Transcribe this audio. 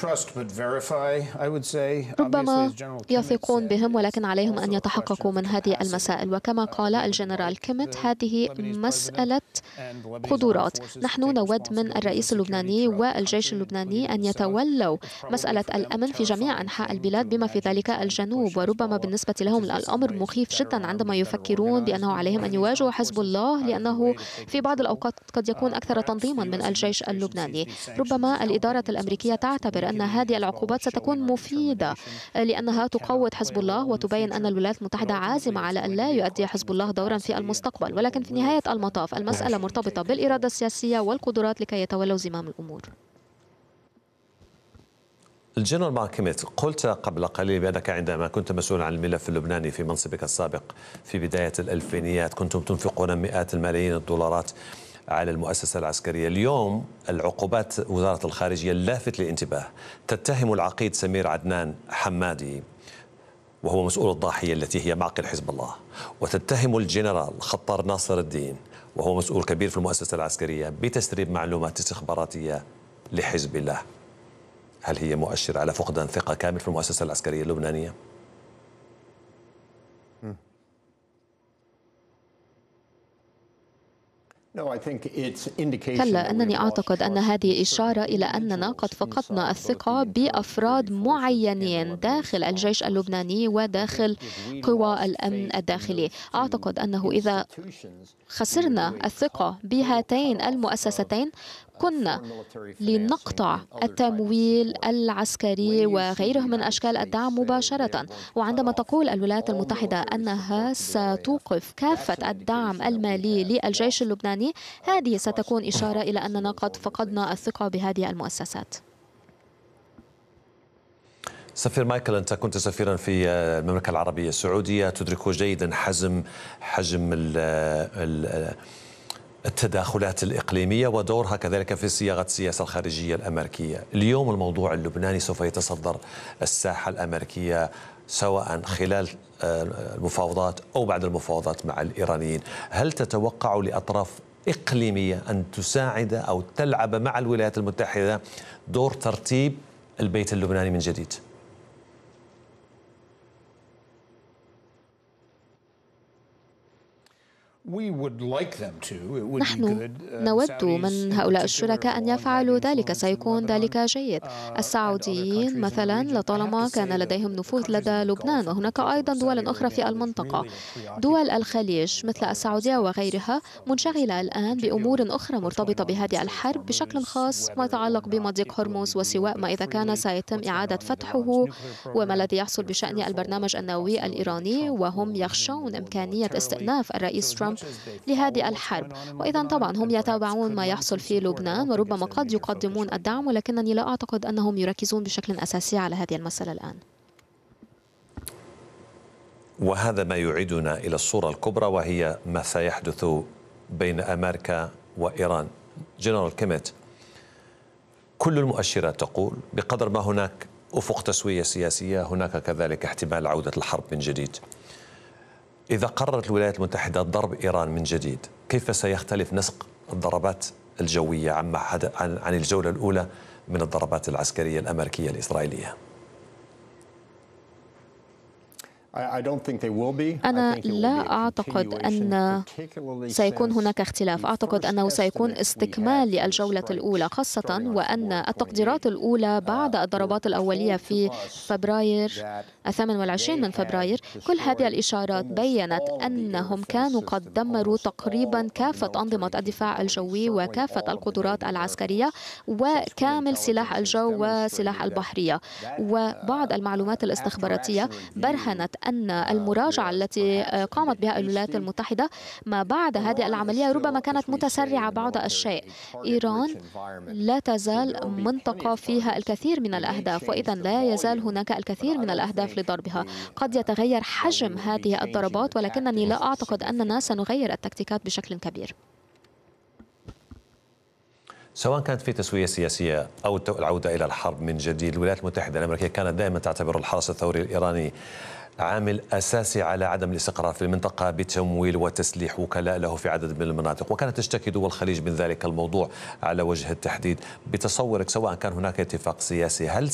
ربما يثقون بهم، ولكن عليهم أن يتحققوا من هذه المسائل. وكما قال الجنرال كيميت، هذه مسألة قدرات. نحن نود من الرئيس اللبناني والجيش اللبناني أن يتولوا مسألة الأمن في جميع أنحاء البلاد بما في ذلك الجنوب. وربما بالنسبة لهم الأمر مخيف جدا عندما يفكرون بأنه عليهم أن يواجهوا حزب الله، لأنه في بعض الأوقات قد يكون أكثر تنظيما من الجيش اللبناني. ربما الإدارة الأمريكية تعتبر أن هذه العقوبات ستكون مفيدة لأنها تقوض حزب الله وتبين أن الولايات المتحدة عازمة على أن لا يؤدي حزب الله دورا في المستقبل. ولكن في نهاية المطاف المسألة مرتبطة بالإرادة السياسية والقدرات لكي يتولوا زمام الأمور. الجنرال مارك كيميت، قلت قبل قليل بأنك عندما كنت مسؤول عن الملف اللبناني في منصبك السابق في بداية الألفينيات كنتم تنفقون مئات الملايين الدولارات على المؤسسة العسكرية. اليوم العقوبات وزارة الخارجية اللافت للانتباه تتهم العقيد سمير عدنان حمادي وهو مسؤول الضاحية التي هي معقل حزب الله، وتتهم الجنرال خطار ناصر الدين وهو مسؤول كبير في المؤسسة العسكرية بتسريب معلومات استخباراتية لحزب الله. هل هي مؤشر على فقدان ثقة كامل في المؤسسة العسكرية اللبنانية؟ كلا، أنني أعتقد أن هذه إشارة إلى أننا قد فقدنا الثقة بأفراد معينين داخل الجيش اللبناني وداخل قوى الأمن الداخلي. أعتقد أنه إذا خسرنا الثقة بهاتين المؤسستين كنا لنقطع التمويل العسكري وغيره من أشكال الدعم مباشرة. وعندما تقول الولايات المتحدة أنها ستوقف كافة الدعم المالي للجيش اللبناني، هذه ستكون إشارة إلى أننا قد فقدنا الثقة بهذه المؤسسات. سفير مايكل، أنت كنت سفيرا في المملكة العربية السعودية، تدرك جيدا حجم التداخلات الإقليمية ودورها كذلك في صياغة السياسة الخارجية الأمريكية. اليوم الموضوع اللبناني سوف يتصدر الساحة الأمريكية سواء خلال المفاوضات أو بعد المفاوضات مع الإيرانيين. هل تتوقع لأطراف إقليمية أن تساعد أو تلعب مع الولايات المتحدة دور ترتيب البيت اللبناني من جديد؟ نحن نود من هؤلاء الشركاء أن يفعلوا ذلك، سيكون ذلك جيد. السعوديين مثلا لطالما كان لديهم نفوذ لدى لبنان، وهناك أيضا دول أخرى في المنطقة. دول الخليج مثل السعودية وغيرها منشغلة الآن بأمور أخرى مرتبطة بهذه الحرب، بشكل خاص ما يتعلق بمضيق هرمز، وسواء ما إذا كان سيتم إعادة فتحه وما الذي يحصل بشأن البرنامج النووي الإيراني، وهم يخشون إمكانية استئناف الرئيس ترامب لهذه الحرب. وإذا طبعا هم يتابعون ما يحصل في لبنان وربما قد يقدمون الدعم، ولكنني لا أعتقد أنهم يركزون بشكل أساسي على هذه المسألة الآن. وهذا ما يعيدنا إلى الصورة الكبرى، وهي ما سيحدث بين أمريكا وإيران. جنرال كيميت، كل المؤشرات تقول بقدر ما هناك أفق تسوية سياسية هناك كذلك احتمال عودة الحرب من جديد. إذا قررت الولايات المتحدة ضرب إيران من جديد، كيف سيختلف نسق الضربات الجوية عن الجولة الأولى من الضربات العسكرية الأمريكية الإسرائيلية؟ أنا لا أعتقد أن سيكون هناك اختلاف. أعتقد أنه سيكون استكمال للجولة الأولى، خاصة وأن التقديرات الأولى بعد الضربات الأولية في فبراير 28 من فبراير، كل هذه الإشارات بيّنت أنهم كانوا قد دمروا تقريبا كافة أنظمة الدفاع الجوي وكافة القدرات العسكرية وكامل سلاح الجو وسلاح البحرية. وبعض المعلومات الاستخباراتية برهنت أن المراجعة التي قامت بها الولايات المتحدة ما بعد هذه العملية ربما كانت متسرعة بعض الشيء. إيران لا تزال منطقة فيها الكثير من الأهداف، وإذا لا يزال هناك الكثير من الأهداف لضربها. قد يتغير حجم هذه الضربات، ولكنني لا أعتقد أننا سنغير التكتيكات بشكل كبير. سواء كانت في تسوية سياسية أو العودة إلى الحرب من جديد، الولايات المتحدة الأمريكية كانت دائما تعتبر الحرس الثوري الإيراني عامل أساسي على عدم الاستقرار في المنطقة بتمويل وتسليح وكلاء له في عدد من المناطق، وكانت تشتكي دول الخليج من ذلك الموضوع على وجه التحديد. بتصورك سواء كان هناك اتفاق سياسي، هل